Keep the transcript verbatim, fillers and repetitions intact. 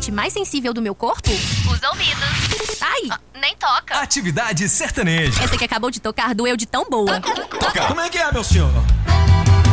parte mais sensível do meu corpo? Os ouvidos. Ai! Ah, nem toca. Atividade sertaneja. Essa que acabou de tocar doeu de tão boa. Toca. Como é que é, meu senhor?